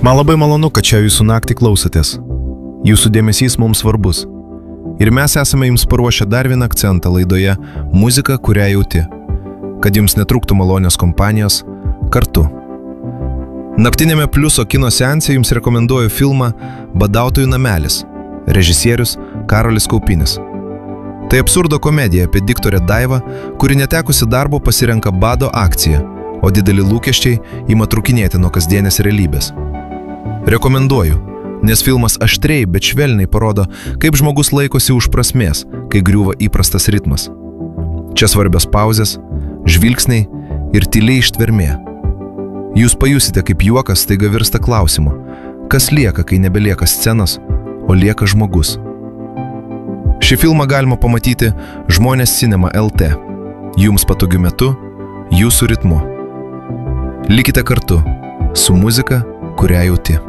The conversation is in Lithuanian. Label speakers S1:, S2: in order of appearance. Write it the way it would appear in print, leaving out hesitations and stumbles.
S1: Man labai malonu, kad čia jūsų naktį klausotės. Jūsų dėmesys mums svarbus. Ir mes esame jums paruošę dar vieną akcentą laidoje Muzika, kurią jauti. Kad jums netrūktų malonios kompanijos kartu. Naktinėme Pliuso kino seanse jums rekomenduoju filmą Badautojų namelis, režisierius Karolis Kaupinis. Tai absurdo komedija apie diktorę Daivą, kuri netekusi darbo pasirenka bado akciją, o dideli lūkesčiai ima trukinėti nuo kasdienės realybės. Rekomenduoju, nes filmas aštriai, bet švelniai parodo, kaip žmogus laikosi už prasmės, kai griūva įprastas ritmas. Čia svarbios pauzės, žvilgsniai ir tyliai ištvermė. Jūs pajusite, kaip juokas staiga virsta klausimu, kas lieka, kai nebelieka scenos, o lieka žmogus. Šį filmą galima pamatyti Žmonės Cinema LT. Jums patogiu metu, jūsų ritmu. Likite kartu su muzika, kurią jauti.